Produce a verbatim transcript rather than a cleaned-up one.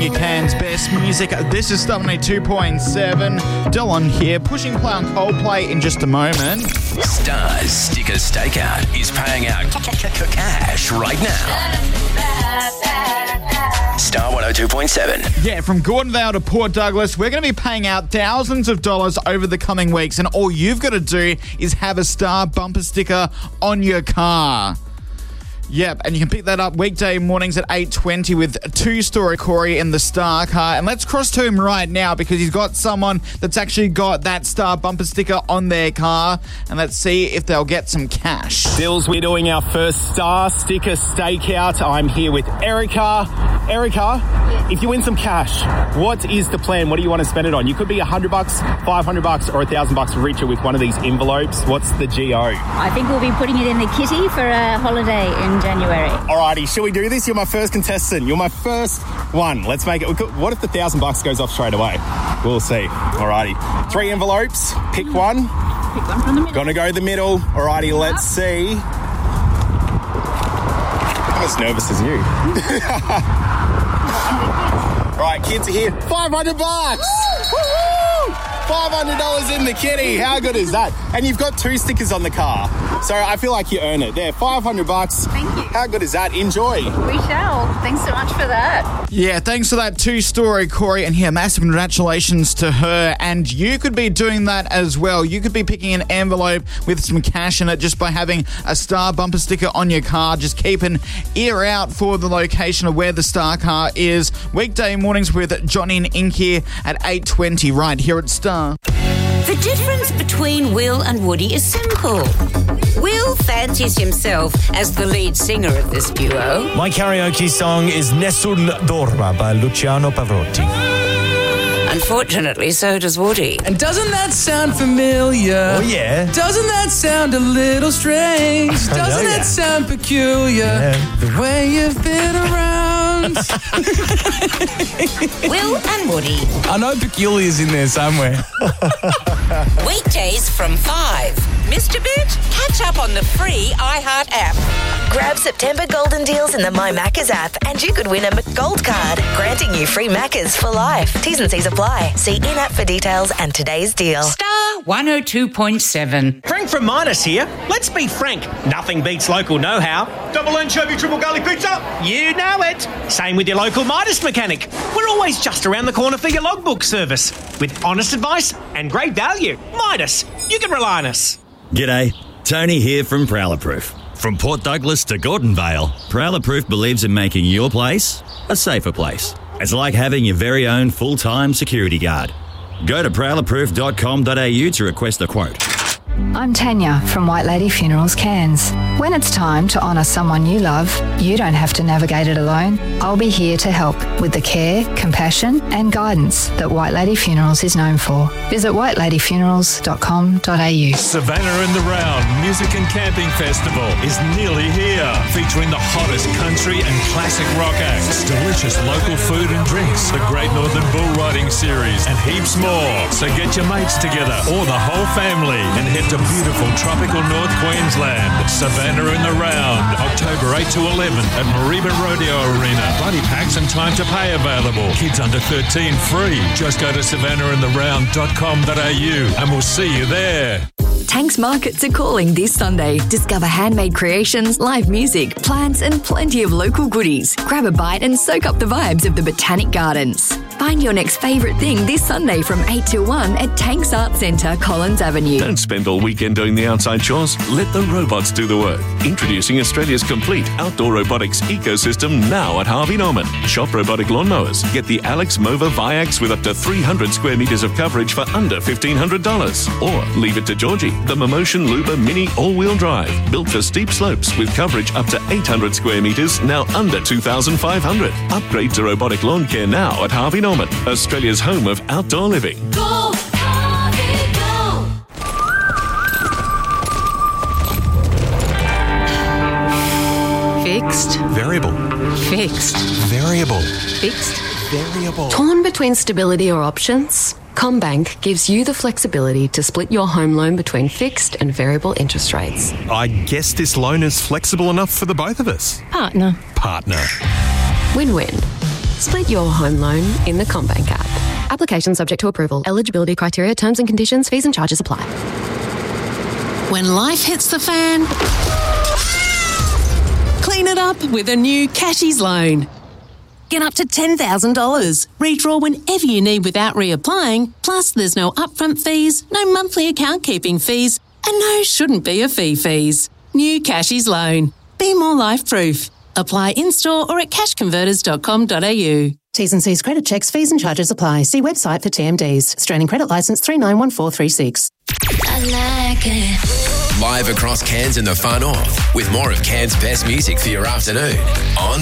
your cans. Best music. This is Star ninety-two point seven. Dylan here, pushing play on Coldplay in just a moment. Star's Sticker Stakeout is paying out cash right now. Star one oh two point seven. Yeah, from Gordonvale to Port Douglas, we're going to be paying out thousands of dollars over the coming weeks, and all you've got to do is have a Star bumper sticker on your car. Yep, and you can pick that up weekday mornings at eight twenty with two-story Corey in the Star car. And let's cross to him right now because he's got someone that's actually got that Star bumper sticker on their car. And let's see if they'll get some cash. Dills, we're doing our first Star Sticker Stakeout. I'm here with Erica. Erica, if you win some cash, what is the plan? What do you want to spend it on? You could be one hundred bucks, five hundred bucks, or one thousand bucks richer with one of these envelopes. What's the G O? I think we'll be putting it in the kitty for a holiday in January. Alrighty, shall we do this? You're my first contestant. You're my first one. Let's make it. What if the thousand bucks goes off straight away? We'll see. Alrighty. Three envelopes. Pick one. Pick one from the middle. Gonna go the middle. Alrighty, let's see. I'm as nervous as you. Right, kids are here. five hundred bucks! Woo-hoo! five hundred dollars in the kitty. How good is that? And you've got two stickers on the car. So I feel like you earn it. There, five hundred bucks. Thank you. How good is that? Enjoy. We shall. Thanks so much for that. Yeah, thanks for that two-story, Corey. And here, massive congratulations to her. And you could be doing that as well. You could be picking an envelope with some cash in it just by having a Star bumper sticker on your car. Just keep an ear out for the location of where the Star car is. Weekday mornings with Johnny and Ink here at eight twenty right here at Star. The difference between Will and Woody is simple. Will fancies himself as the lead singer of this duo. My karaoke song is Nessun Dorma by Luciano Pavarotti. Unfortunately, so does Woody. And doesn't that sound familiar? Oh, yeah. Doesn't that sound a little strange? Doesn't know, that yeah. sound peculiar? Yeah. The way you've been around. Will and Woody. I know peculiar's in there somewhere. Weekdays from five. Missed a bit? Catch up on the free iHeart app. Grab September golden deals in the My Maccas app and you could win a McGold card, granting you free Maccas for life. T's and C's apply. See in-app for details and today's deal. Star one oh two point seven. Frank from Midas here. Let's be frank. Nothing beats local know-how. Double anchovy, triple garlic pizza. You know it. Same with your local Midas mechanic. We're always just around the corner for your logbook service. With honest advice and great value. Midas. You can rely on us. G'day, Tony here from Prowler Proof. From Port Douglas to Gordonvale, Prowler Proof believes in making your place a safer place. It's like having your very own full-time security guard. Go to prowler proof dot com dot a u to request a quote. I'm Tanya from White Lady Funerals Cairns. When it's time to honour someone you love, you don't have to navigate it alone. I'll be here to help with the care, compassion and guidance that White Lady Funerals is known for. Visit white lady funerals dot com dot a u. Savannah in the Round Music and Camping Festival is nearly here, featuring the hottest country and classic rock acts, delicious local food and drinks, the Great Northern Bull Riding Series and heaps more. So get your mates together or the whole family and head to beautiful tropical North Queensland. Savannah in the Round, October eighth to eleventh at Mareeba Rodeo Arena. Buddy packs and time to pay available. Kids under thirteen free. Just go to savannah in the round dot com dot a u and we'll see you there. Tanks Markets are calling this Sunday. Discover handmade creations, live music, plants and plenty of local goodies. Grab a bite and soak up the vibes of the Botanic Gardens. Find your next favourite thing this Sunday from eight till one at Tanks Art Centre, Collins Avenue. Don't spend all weekend doing the outside chores. Let the robots do the work. Introducing Australia's complete outdoor robotics ecosystem now at Harvey Norman. Shop robotic lawnmowers. Get the Alex Mova Viax with up to three hundred square metres of coverage for under fifteen hundred dollars. Or leave it to Georgie, the Momotion Luba Mini all-wheel drive. Built for steep slopes with coverage up to eight hundred square metres, now under two thousand five hundred. Upgrade to robotic lawn care now at Harvey Norman, Australia's home of outdoor living. Go, Harvey, go! Fixed. Variable. Fixed. Variable. Fixed. Variable. Torn between stability or options? CommBank gives you the flexibility to split your home loan between fixed and variable interest rates. I guess this loan is flexible enough for the both of us. Partner. Partner. Win-win. Split your home loan in the CommBank app. Application subject to approval. Eligibility criteria, terms and conditions, fees and charges apply. When life hits the fan, clean it up with a new Cashies loan. Get up to ten thousand dollars. Redraw whenever you need without reapplying. Plus, there's no upfront fees, no monthly account keeping fees, and no shouldn't be a fee fees. New Cashies loan. Be more life-proof. Apply in-store or at cash converters dot com dot a u. T's and C's credit checks, fees and charges apply. See website for T M Ds. Australian Credit Licence three nine one four three six. I like it. Live across Cairns and the far north with more of Cairns' best music for your afternoon on